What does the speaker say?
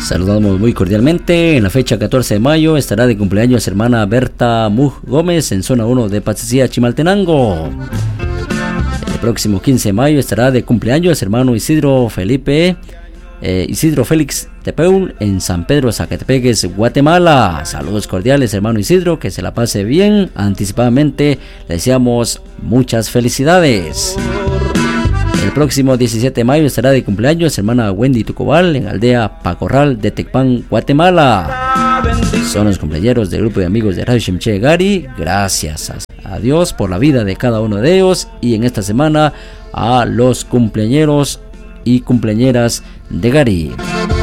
Saludamos muy cordialmente. En la fecha 14 de mayo estará de cumpleaños hermana Berta Muj Gómez en zona 1 de Patsicía, Chimaltenango. El próximo 15 de mayo estará de cumpleaños hermano Isidro Félix Tepeul en San Pedro, Zacatepeques, Guatemala. Saludos cordiales, hermano Isidro, que se la pase bien. Anticipadamente le deseamos muchas felicidades. El próximo 17 de mayo estará de cumpleaños hermana Wendy Tucobal en aldea Pacorral de Tecpan, Guatemala. Son los cumpleaños del grupo de amigos de Radio Shimche Gari. Gracias a Dios por la vida de cada uno de ellos, y en esta semana a los cumpleañeros y cumpleañeras de Gari.